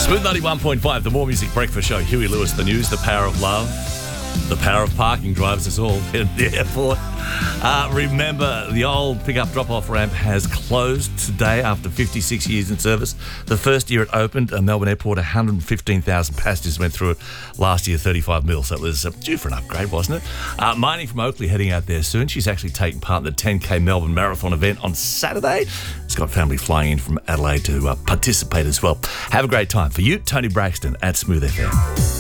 Smooth 91.5, the More Music Breakfast Show. Huey Lewis, the news, the power of love, the power of parking drives us all in the airport. Remember, the old pickup drop-off ramp has closed today after 56 years in service. The first year it opened, Melbourne Airport, 115,000 passengers went through it. Last year, 35 mil, so it was due for an upgrade, wasn't it? Marnie from Oakley heading out there soon. She's actually taking part in the 10K Melbourne Marathon event on Saturday. She's got family flying in from Adelaide to participate as well. Have a great time. For you, Tony Braxton at Smooth FM.